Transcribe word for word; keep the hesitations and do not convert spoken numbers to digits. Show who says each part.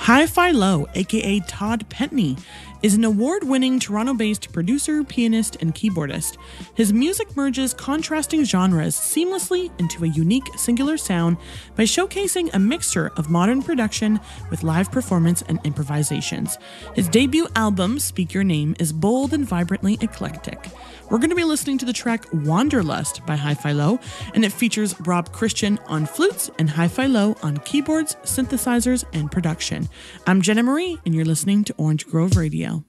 Speaker 1: Hi-Fi Low, aka Todd Pentney, is an award-winning Toronto-based producer, pianist, and keyboardist. His music merges contrasting genres seamlessly into a unique singular sound by showcasing a mixture of modern production with live performance and improvisations. His debut album, Speak Your Name, is bold and vibrantly eclectic. We're going to be listening to the track Wanderlust by Hi-Fi Low, and it features Rob Christian on flutes and Hi-Fi Low on keyboards, synthesizers, and production. I'm Jenna Marie, and you're listening to Orange Grove Radio.